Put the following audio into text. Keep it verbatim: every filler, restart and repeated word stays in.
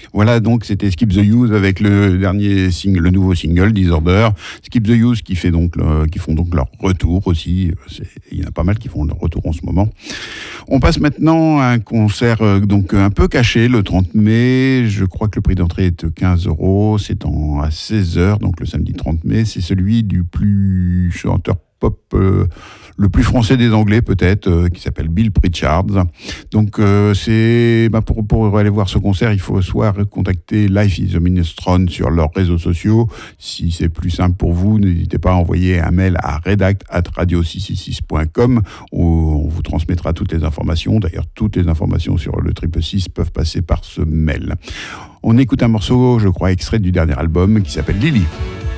Voilà, donc c'était Skip the Use avec le dernier single, le nouveau single Disorder. Skip the Use qui fait donc le, qui font donc leur retour aussi. C'est, il y en a pas mal qui font leur retour en ce moment. On passe maintenant à un concert euh, donc un peu caché le trente mai. Je crois que le prix d'entrée est de quinze euros. C'est en, à seize heures, donc le samedi trente mai. C'est celui du plus chanteur pop euh, le plus français des Anglais peut-être, euh, qui s'appelle Bill Pritchard. Donc euh, c'est bah, pour, pour aller voir ce concert, il faut soit contacter Life is a Minestrone sur leurs réseaux sociaux. Si c'est plus simple pour vous, n'hésitez pas à envoyer un mail à redact arobase radio six cent soixante-six point com où on vous transmettra toutes les informations. D'ailleurs, toutes les informations sur le triple six peuvent passer par ce mail. On écoute un morceau, je crois, extrait du dernier album qui s'appelle Lily.